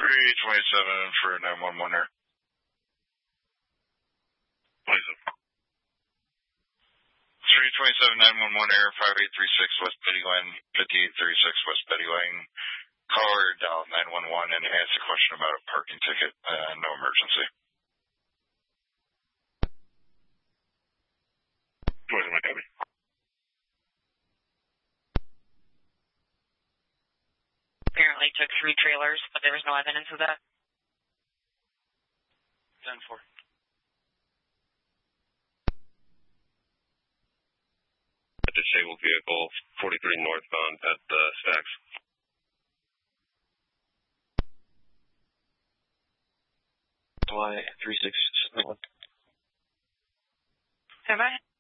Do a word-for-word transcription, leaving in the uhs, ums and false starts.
three twenty-seven for nine one one air. twenty-seven. three twenty-seven nine one one air, five eight three six West Betty Lane, fifty-eight thirty-six West Betty Lane. Caller dial nine one one and ask a question about a parking ticket. Uh, no emergency. twenty-seven, my copy. Apparently took three trailers, but there was no evidence of that. ten four. A disabled vehicle, forty-three northbound at the Stacks. Y three six seven one. Have I?